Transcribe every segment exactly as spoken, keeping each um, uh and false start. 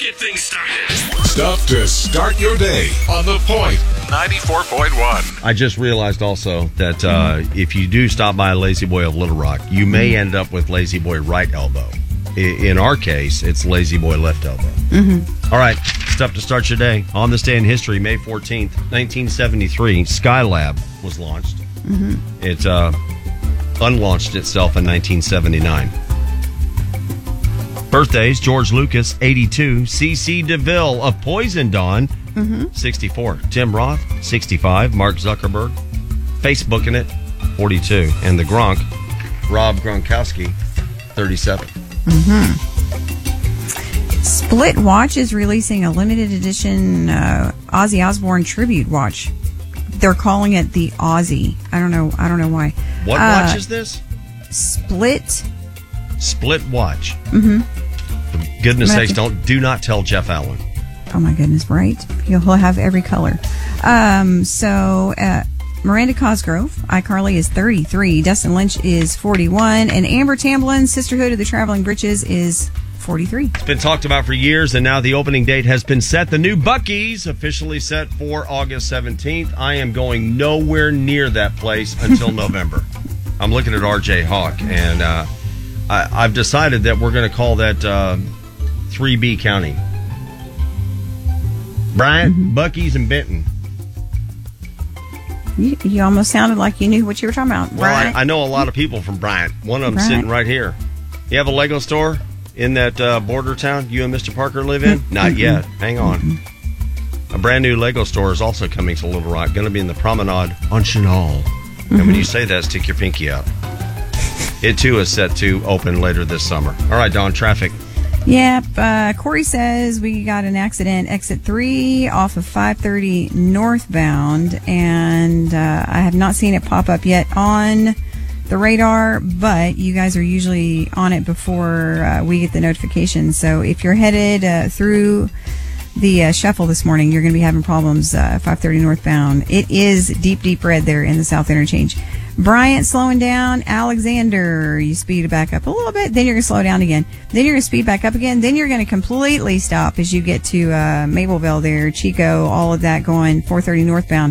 get things started. Stuff to start your day on The Point ninety-four point one. I just realized also that uh, if you do stop by a Lazy Boy of Little Rock, you may end up with Lazy Boy right elbow. I- in our case, it's Lazy Boy left elbow. Mm-hmm. All right, stuff to start your day. On this day in history, May fourteenth, nineteen seventy-three, Skylab was launched. Mm-hmm. It uh, unlaunched itself in nineteen seventy-nine. Birthdays, George Lucas, eighty-two. C C DeVille of Poison Dawn, mm-hmm. sixty-four. Tim Roth, sixty-five. Mark Zuckerberg, Facebooking it, forty-two. And the Gronk, Rob Gronkowski, thirty-seven. Mm-hmm. Split Watch is releasing a limited edition uh, Ozzy Osbourne tribute watch. They're calling it the Ozzy. I don't know. I don't know why. What uh, watch is this? Split. Split watch. Mm-hmm. For goodness sakes, to... don't do not tell Jeff Allen. Oh my goodness, right? He'll, he'll have every color. Um, so uh, Miranda Cosgrove, iCarly, is thirty-three. Dustin Lynch is forty-one, and Amber Tamblyn, Sisterhood of the Traveling Britches, is forty-three. It's been talked about for years, and now the opening date has been set. The new Buc-ee's officially set for August seventeenth. I am going nowhere near that place until November. I'm looking at R J Hawk, and uh, I, I've decided that we're going to call that uh, three B County. Bryant, mm-hmm. Buc-ee's, and Benton. You, you almost sounded like you knew what you were talking about. Well, Bryant. I, I know a lot of people from Bryant. One of them Bryant. sitting right here. You have a Lego store in that uh, border town you and Mister Parker live in? Mm-hmm. Not yet. Hang on. Mm-hmm. A brand new Lego store is also coming to Little Rock. Going to be in the Promenade on Chenal. Mm-hmm. And when you say that, stick your pinky out. It, too, is set to open later this summer. All right, Dawn, traffic. Yep. Uh, Corey says we got an accident, exit three off of five thirty northbound, and uh, I have not seen it pop up yet on the radar, but you guys are usually on it before uh, we get the notification. So if you're headed uh, through the uh, shuffle this morning, you're going to be having problems uh, five thirty northbound. It is deep, deep red there in the South Interchange. Bryant slowing down. Alexander, you speed it back up a little bit, then you're going to slow down again. Then you're going to speed back up again. Then you're going to completely stop as you get to uh, Mableville there, Chico, all of that going four thirty northbound.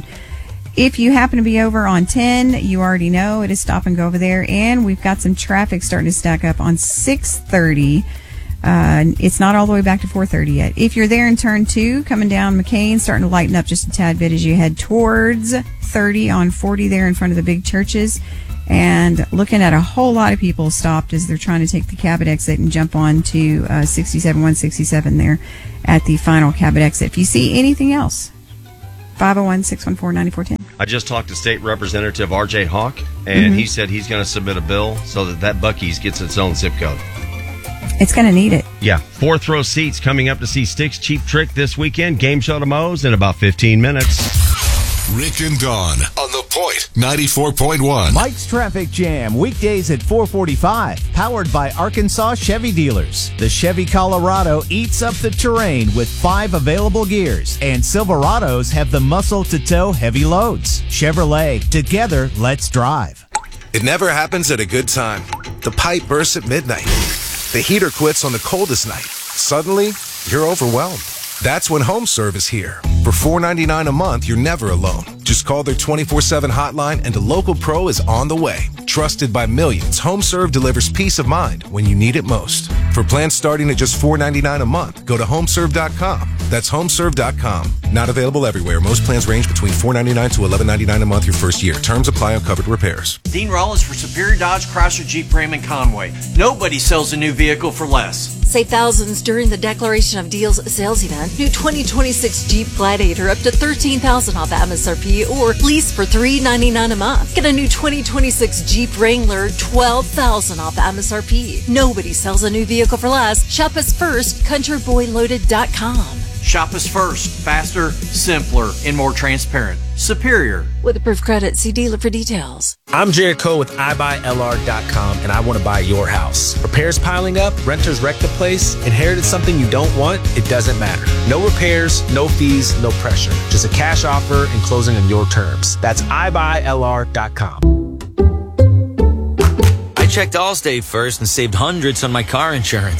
If you happen to be over on ten, you already know it is stop and go over there. And we've got some traffic starting to stack up on six thirty. Uh, it's not all the way back to four thirty yet. If you're there in turn two, coming down McCain, starting to lighten up just a tad bit as you head towards thirty on forty there in front of the big churches. And looking at a whole lot of people stopped as they're trying to take the Cabot exit and jump on to uh, sixty-seven one sixty-seven there at the final Cabot exit. If you see anything else, five oh one, six one four, nine four one oh. I just talked to State Representative R J Hawk, and mm-hmm. he said he's going to submit a bill so that that Buc-ee's gets its own zip code. It's going to need it. Yeah. Fourth row seats coming up to see Styx Cheap Trick this weekend. Game show to Moe's in about fifteen minutes. Rick and Dawn on The Point ninety-four point one. Mike's Traffic Jam, weekdays at four forty-five. Powered by Arkansas Chevy Dealers. The Chevy Colorado eats up the terrain with five available gears. And Silverados have the muscle to tow heavy loads. Chevrolet, together, let's drive. It never happens at a good time. The pipe bursts at midnight. The heater quits on the coldest night. Suddenly, you're overwhelmed. That's when HomeServe is here. For four ninety-nine a month, you're never alone. Just call their twenty-four seven hotline and a local pro is on the way. Trusted by millions, HomeServe delivers peace of mind when you need it most. For plans starting at just four ninety-nine a month, go to homeserve dot com. That's homeserve dot com. Not available everywhere. Most plans range between four ninety-nine to eleven ninety-nine a month your first year. Terms apply on covered repairs. Dean Rollins for Superior Dodge, Chrysler, Jeep, Ram, and Conway. Nobody sells a new vehicle for less. Save thousands during the Declaration of Deals sales event. New twenty twenty-six Jeep Gladiator up to thirteen thousand dollars off M S R P or lease for three ninety-nine a month. Get a new twenty twenty-six Jeep Wrangler twelve thousand dollars off M S R P. Nobody sells a new vehicle for less. Shop us first, country boy loaded dot com. Shop us first. Faster, simpler, and more transparent. Superior. With approved credit, see dealer for details. I'm Jared Coe with i buy L R dot com, and I want to buy your house. Repairs piling up, renters wrecked the place, inherited something you don't want, it doesn't matter. No repairs, no fees, no pressure. Just a cash offer and closing on your terms. That's i buy L R dot com. I checked Allstate first and saved hundreds on my car insurance.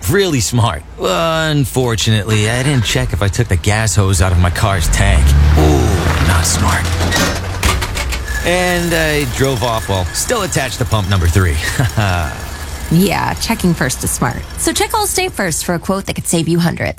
really smart. Unfortunately, I didn't check if I took the gas hose out of my car's tank. Ooh, not smart. And I drove off while still attached to pump number three. Yeah, checking first is smart. So check Allstate first for a quote that could save you hundreds.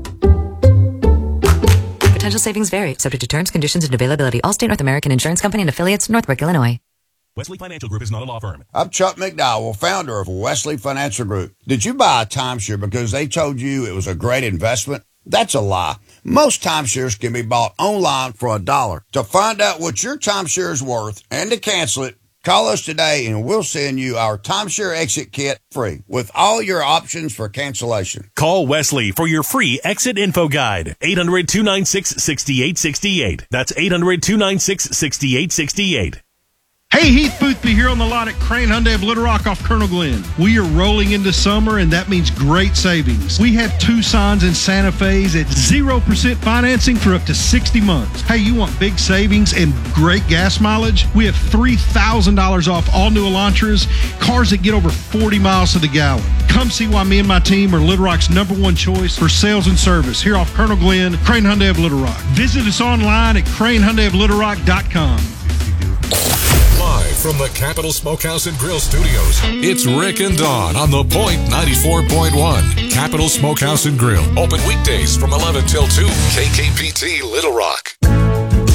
Potential savings vary, subject to terms, conditions, and availability. Allstate North American Insurance Company and affiliates, Northbrook, Illinois. Wesley Financial Group is not a law firm. I'm Chuck McDowell, founder of Wesley Financial Group. Did you buy a timeshare because they told you it was a great investment? That's a lie. Most timeshares can be bought online for a dollar. To find out what your timeshare is worth and to cancel it, call us today and we'll send you our timeshare exit kit free with all your options for cancellation. Call Wesley for your free exit info guide. eight hundred, two nine six, six eight six eight. That's eight hundred, two nine six, six eight six eight. Hey, Heath Boothby here on the lot at Crane Hyundai of Little Rock off Colonel Glenn. We are rolling into summer, and that means great savings. We have Tucsons and Santa Fe's at zero percent financing for up to sixty months. Hey, you want big savings and great gas mileage? We have three thousand dollars off all new Elantras, cars that get over forty miles to the gallon. Come see why me and my team are Little Rock's number one choice for sales and service here off Colonel Glenn, Crane Hyundai of Little Rock. Visit us online at crane hyundai of little rock dot com. Live from the Capital Smokehouse and Grill Studios, it's Rick and Dawn on The Point ninety-four point one. Capital Smokehouse and Grill, open weekdays from eleven till two. K K P T Little Rock.